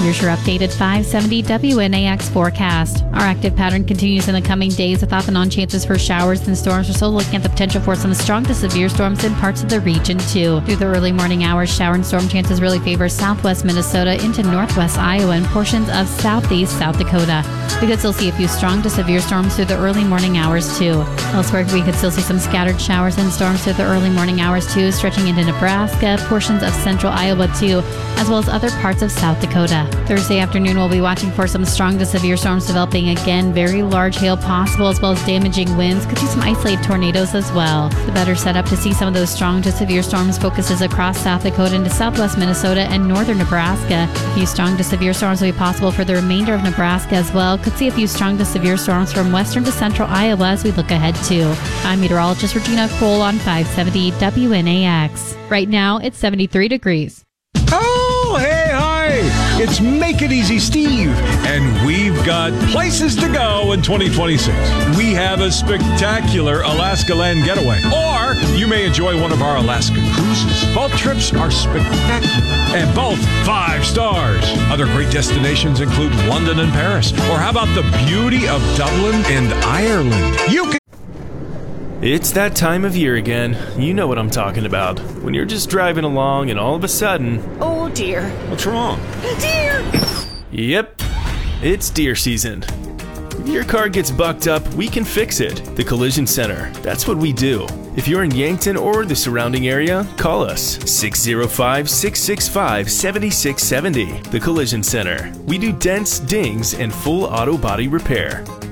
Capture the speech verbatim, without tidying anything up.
Here's your updated five seventy W N A X forecast. Our active pattern continues in the coming days with off and on chances for showers and storms. We're still looking at the potential for some strong to severe storms in parts of the region too. Through the early morning hours, shower and storm chances really favor southwest Minnesota into northwest Iowa and portions of southeast South Dakota. We could still see a few strong to severe storms through the early morning hours too. Elsewhere, we could still see some scattered showers and storms through the early morning hours too, stretching into Nebraska, portions of central Iowa too, as well as other parts of South Dakota. Thursday afternoon, we'll be watching for some strong to severe storms developing again. Very large hail possible as well as damaging winds. Could see some isolated tornadoes as well. The better setup to see some of those strong to severe storms focuses across South Dakota into southwest Minnesota and northern Nebraska. A few strong to severe storms will be possible for the remainder of Nebraska as well. Could see a few strong to severe storms from western to central Iowa as we look ahead too. I'm meteorologist Regina Cole on five seventy W N A X. Right now, it's seventy-three degrees. Oh, hey, hi! It's Make It Easy Steve, and we've got places to go in twenty twenty-six. We have a spectacular Alaska land getaway, or you may enjoy one of our Alaska cruises. Both trips are spectacular, and both five stars. Other great destinations include London and Paris, or how about the beauty of Dublin and Ireland? You can It's that time of year again. You know what I'm talking about. When you're just driving along and all of a sudden... Oh dear. What's wrong? Dear! Yep, it's deer season. If your car gets bucked up, we can fix it. The Collision Center. That's what we do. If you're in Yankton or the surrounding area, call us. six oh five, six six five, seven six seven oh. The Collision Center. We do dents, dings, and full auto body repair.